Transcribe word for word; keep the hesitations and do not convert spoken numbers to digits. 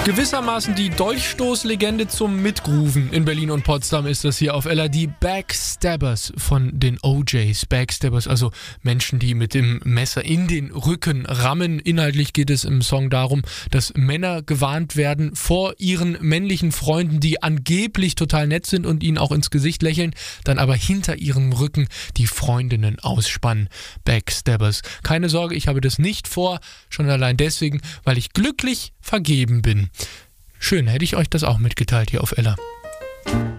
Gewissermaßen die Dolchstoßlegende zum Mitgrooven in Berlin und Potsdam ist das hier auf Ella. Die Backstabbers von den O Js. Backstabbers, also Menschen, die mit dem Messer in den Rücken rammen. Inhaltlich geht es im Song darum, dass Männer gewarnt werden vor ihren männlichen Freunden, die angeblich total nett sind und ihnen auch ins Gesicht lächeln, dann aber hinter ihrem Rücken die Freundinnen ausspannen. Backstabbers. Keine Sorge, ich habe das nicht vor, schon allein deswegen, weil ich glücklich vergeben bin. Schön, hätte ich euch das auch mitgeteilt hier auf Ella.